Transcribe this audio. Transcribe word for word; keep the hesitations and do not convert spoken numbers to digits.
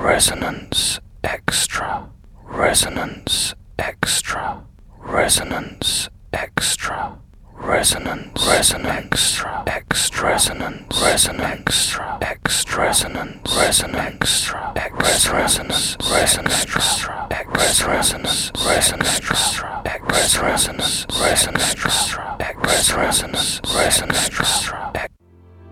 Resonance Extra, Resonance Extra, Resonance Extra, Resonance, Resonance Extra, Resonance, Resonance Extra, Resonance, Resonance Extra, Resonance, Resonance Extra, Resonance, Resonance Extra, Resonance, Resonance Extra, Resonance, Resonance Extra,